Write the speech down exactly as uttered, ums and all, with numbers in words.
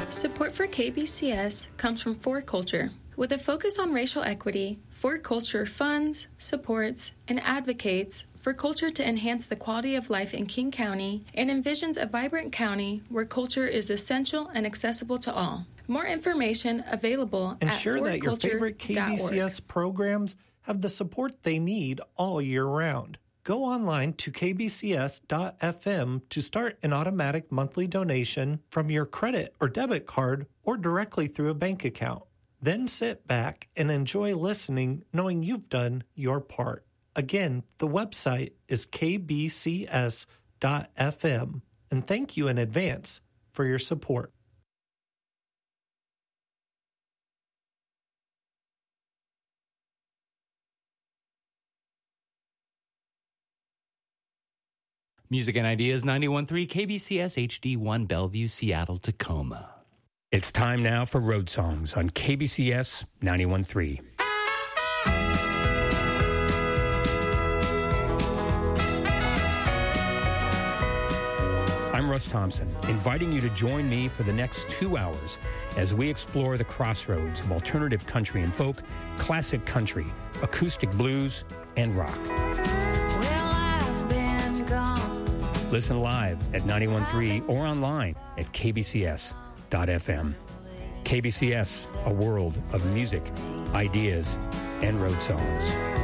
Support for K B C S comes from For Culture. With a focus on racial equity, For Culture funds, supports, and advocates for culture to enhance the quality of life in King County and envisions a vibrant county where culture is essential and accessible to all. More information available Ensure at that your favorite K B C S programs have the support they need all year round. Go online to k b c s dot f m to start an automatic monthly donation from your credit or debit card or directly through a bank account. Then sit back and enjoy listening knowing you've done your part. Again, the website is k b c s dot f m, and thank you in advance for your support. Music and Ideas ninety-one point three K B C S H D one Bellevue, Seattle, Tacoma. It's time now for Road Songs on K B C S ninety-one point three. I'm Russ Thompson, inviting you to join me for the next two hours as we explore the crossroads of alternative country and folk, classic country, acoustic blues, and rock. Listen live at ninety-one point three or online at k b c s dot f m. K B C S, a world of music, ideas, and road songs.